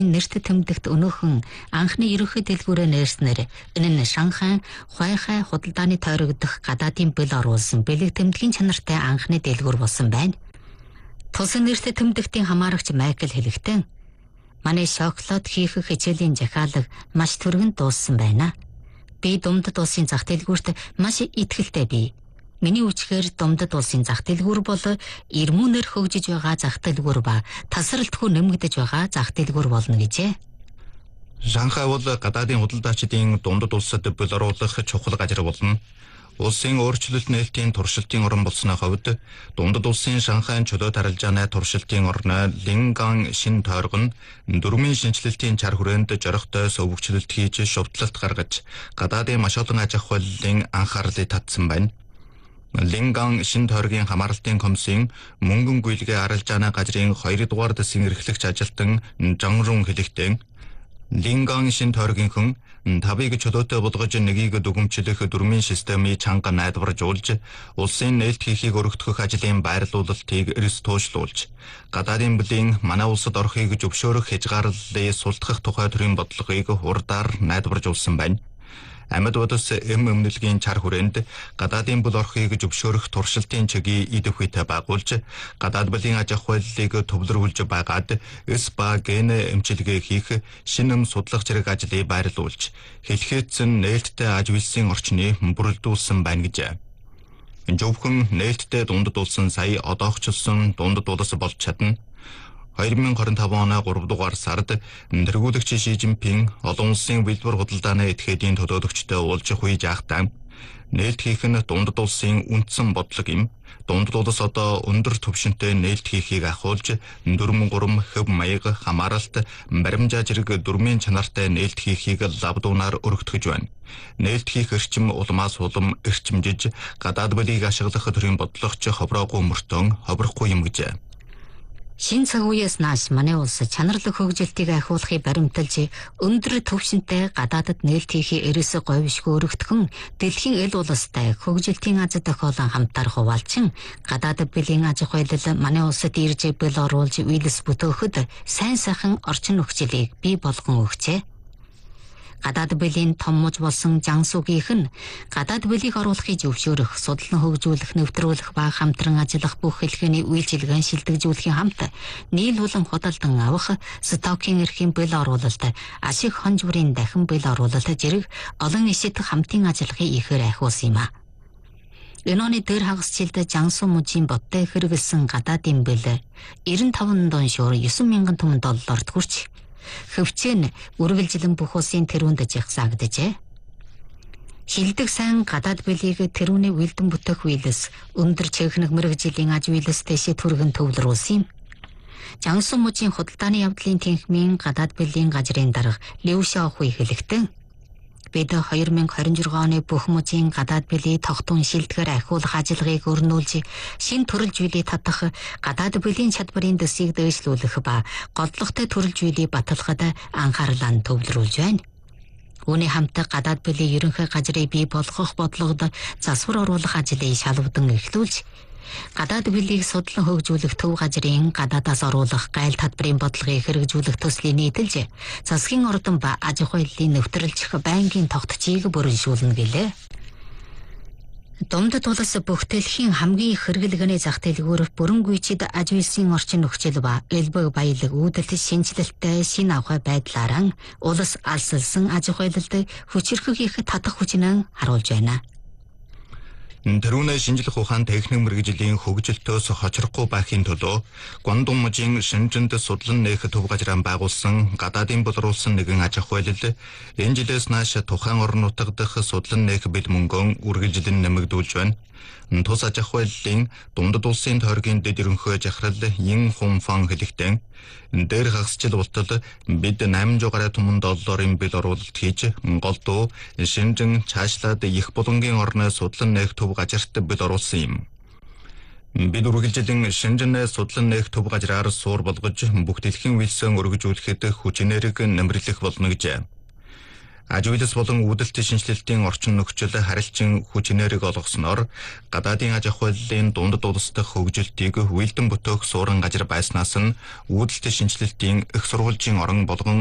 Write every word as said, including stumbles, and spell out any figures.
нэрт тэмдэгт өнөөхөн анхны ерөнхий дэлгүүрээ нээснээр энэ нь Шанхай Хуайхай худалдааны тойрогдох гадаадын бэл оруулсан бэлэг тэмдгийн чанартай анхны дэлгүүр болсон байна. Тусан нэрт тэмдэгтийн хамаарагч Майкл хэлэхдээ манай шоколад хийх хичээлийн захиалга маш түргэн дууссан байна. Би Думдад улсын зах дэлгүүрт маш итгэлтэй бий. Миний үчгээр Думдад улсын зах дэлгүүр бол ирмүүнээр хөгжиж байгаа зах дэлгүүр ба тасралтгүй нэмэгдэж байгаа зах дэлгүүр болно гэжээ. Шанхай бол гадаадын худалдаачдын Думдад улсад бэл оруулах чухал газар болно. Улсын өөрчлөлт нээлтийн туршилтын орон болсны хувьд Думдад улсын Шанхайн чөлөө тарилжааны туршилтын орны Линган шин тойрог нь дөрвөн шинжилэлтийн чар хүрээнд жорохтой сувгчлэлт хийж шувтлалт гаргаж гадаадын маш олон аж ахуй холбооны анхаарлыг татсан байна. Линган шин тойргийн хамаарлалтын комиссийн мөнгөн гүйлгээ арилжааны газрын хоёр дугаар дэсийн эрхлэгч ажилтан Жангрун хэлэхдээ Линган шин тойргийн хүн тавыг чөлөөтэй болгож нэгийг дүгнэмжлэх дөрвөн системийн чанга найдваржуулж улсын нээлт хийхийг өргөдгөх ажлын байрлуулалтыг эрс туушлуулж гадаадын бүлийн манай улсад орохыг зөвшөөрөх хязгаарлалыг султгах тухай төрлийн бодлогыг хурдаар найдваржуулсан байна. Амьд бодос эм өмнөлгийн чар хүрээнд гадаадын бүл орохыг зөвшөөрөх туршилтын чигийг идэвхтэй байгуулж гадаад бүлийн аж ахуйлыг төвлөрүүлж байгаад эс ба ген эмчилгээ хийх шинэм судлах зэрэг ажлыг байрлуулж хэлхээцэн нээлттэй аж үйлсийн орчныг бүрэлдүүлсэн байна гэж. Зөвхөн нээлттэй Думдад улсын сая одоогчлсон Думдад улс болж чадна. хоёр мың двадцать пять оны гурав дугаар сард тэргүүлэгч Ши Жинпин олон улсын бэлбэр худалдааны этгээдийн төлөөлөгчтэй уулзах үе жаахтаа нээлт хийх нь Думдад улсын үндсэн бодлого юм. Думдад улс одоо өндөр түвшинтэй нээлт хийхийг ахуулж дөрвөн гурван хөв маяг хамааралт баримжаа зэрэг дөрмийн чанартай нээлт хийхийг лавдуунаар өргөтгөж байна. Нээлт хийх эрчим улмаас улам эрчимжиж гадаад бүлийг ашиглах төрлийн бодлогоч ховроогүй мөртөн ховрохгүй юм гэж. Шинэ цаг үеэс нааш манай улс чанарлаг хөгжилтийг ахиулахыг баримталж өндөр түвшинтэй гадаадд нээлт хийхээ ерөөсө говьшгүй өргөтгөн дэлхийн эл улстай хөгжилтийн аз тохиолон хамтаар хуваалчин гадаадд бүлийн аж ахуйлал манай улсад ирж бэл оруулж үйлс бүтөөхөд сайн сайхан орчин нөхцөлийг бий болгон өгчээ. Гадаад бүлийн том муж болсон Жансугийнх нь гадаад бүлийг оруулахыг зөвшөөрөх, судлан хөгжүүлэх, нэвтрүүлэх ба хамтран ажиллах бүх хэлхээний үйлчилгээн шилдэгжүүлэхийн хамт нийлүүлэн худалдан авах, стокийн эрхийн бэл оруулалт, ашиг хонж бүрийн дахин бэл оруулалт зэрэг олон ишид хамтын ажиллахыг ихээр ахиулсан юм а. Энэ оны дээр хагасжилд Жансу мужийн бодтой хэрэгэлсэн гадаадын бэл девяносто пять дон шуур девять мянган түмэн долларт хүрч хөвчөн үргэлжлэн бүх улсын тэрүүнд жагсаагдажээ. Хилдэг сайн гадаад бүлийг тэрүүний үйлдэн бүтээх үйлс өндөр техник мэрэгжлийн аж үйлс дэшид түргэн төвлөрүүлсэн юм. Жансу мужийн худалдааны явдлын тэнхимийн гадаад бүлийн газрын дарга Лив Шаохуй хэлэхдээ бид хоёр мың двадцать шесть оны бүх мужийн гадаад бүлийг тогтун шилдэгээр ахиулах ажиллагааг өрнүүлж шин төрөлж үйлийг татах гадаад бүлийн чадварын дэсийг дээшлүүлэх ба голлогтой төрөлж үйлийг баталгахад анхаарлаа төвлөрүүлж байна. Үүний хамт гадаад бүлийн ерөнхий газрыг бий болгох бодлогод засвар оруулах ажлыг шалвдан эхлүүлж гадаад бүлийг судлан хөгжүүлэх төв газрын гадаадаас оруулах гайл татварын бодлогыг хэрэгжүүлэх төслийг нийтэлж засгийн ордон ба аж ахуйлын нэвтрүүлчих байнгын тогтцыг бүрэншүүлнэ гэлээ. Думдад улс бүхтэлхийн хамгийн их хэрэглэгний зах дэлгүүр бүрэн гүйцэд аж үйлсийн орчин нөхцөл ба элбэг баялаг үүдэлт шинжилэлтэй шинэ авах байдлаараа улс алсалсан аж ахуйлалд хүчирхэг их татах хүчнээ харуулж байна. Тэрүүнээ шинжлэх ухаан техник мэрэгжлийн хөгжилтөөс хочрохгүй байхын төлөө Гуандун мужийн Шэнжэнд судлан нээх төв газраа байгуулсан гадаадын болруулсан нэгэн аж ахуйлал энэ жилээс нааш тухайн орон нутаг дах судлан нээх бэл мөнгөн үргэлжлэн нэмэгдүүлж байна. Тус аж ахуйллын Думдад улсын тойргийн дэд ерөнхий захирал Ин Хунфан хэлэхдээ дээр хагасчил болтол бид восемь сая түмэн долларын бэл оруулалт хийж голдуу Шэнжэн цаашлаад их булангийн орны судлан нээх төв газарт бэл оруулсан юм. Бид үргэлжлэн Шэнжэнэ судлан нээх төв газраар суур болгож бүх дэлхийн үйлсэн өргөжүүлэхэд хүчнэрэг нэмэрлэх болно гэж. Аж үйлс болон үүдэлтэй шинжилэлтийн орчин нөхцөл харилцан хүч энергийг олгосноор гадаадын аж ахуйлын дундад улс дахь хөгжилтийг хүйлдэн бүтөөх суурин газар байснаас нь үүдэлтэй шинжилэлтийн их сурвалжийн орон болгон